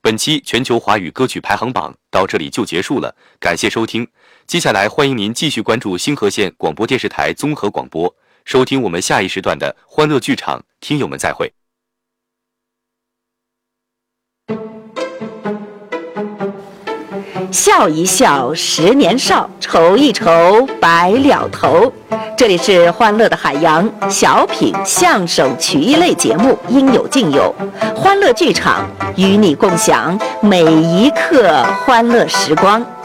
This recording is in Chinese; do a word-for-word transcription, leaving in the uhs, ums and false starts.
本期全球华语歌曲排行榜到这里就结束了，感谢收听。接下来欢迎您继续关注星河县广播电视台综合广播，收听我们下一时段的欢乐剧场。听友们再会。 笑一笑，十年少；愁一愁，白了头。这里是欢乐的海洋小品、相声、曲艺类节目，应有尽有。欢乐剧场与你共享每一刻欢乐时光。